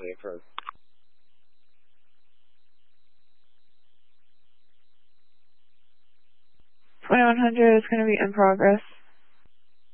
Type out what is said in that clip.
waiting for him. 2100 is going to be in progress.